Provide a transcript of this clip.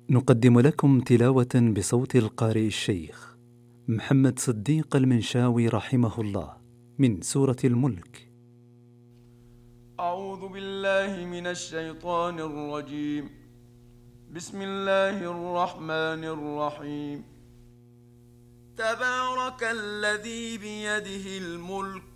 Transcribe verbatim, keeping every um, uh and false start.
نقدم لكم تلاوة بصوت القارئ الشيخ محمد صديق المنشاوي رحمه الله من سورة الملك. أعوذ بالله من الشيطان الرجيم. بسم الله الرحمن الرحيم. تبارك الذي بيده الملك